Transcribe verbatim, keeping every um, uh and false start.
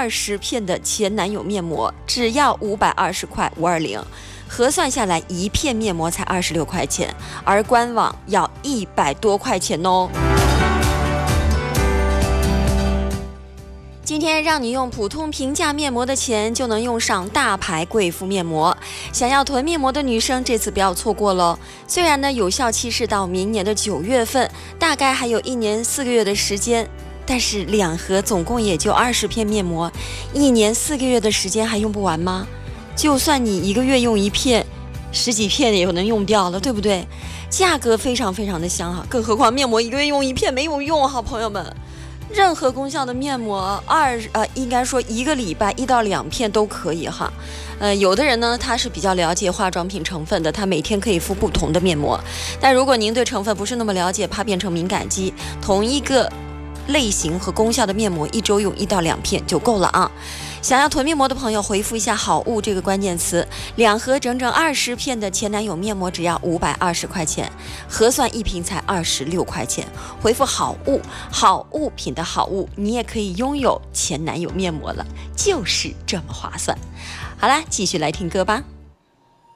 二十片的前男友面膜，只要五百二十块五二零，核算下来一片面膜才二十六块钱，而官网要一百多块钱哦。今天让你用普通平价面膜的钱，就能用上大牌贵妇面膜。想要囤面膜的女生，这次不要错过喽！虽然呢，有效期是到明年的九月份，大概还有一年四个月的时间，但是两盒总共也就二十片面膜，一年四个月的时间还用不完吗？就算你一个月用一片，十几片也能用掉了，对不对？价格非常非常的香啊！更何况面膜一个月用一片没有用，好朋友们。任何功效的面膜二呃，应该说一个礼拜一到两片都可以哈。呃，有的人呢他是比较了解化妆品成分的，他每天可以敷不同的面膜。但如果您对成分不是那么了解，怕变成敏感肌，同一个类型和功效的面膜一周用一到两片就够了啊。想要囤面膜的朋友，回复一下好物这个关键词，两盒整整二十片的前男友面膜只要五百二十块钱，核算一瓶才二十六块钱。回复好物，好物品的好物，你也可以拥有前男友面膜了，就是这么划算。好啦，继续来听歌吧。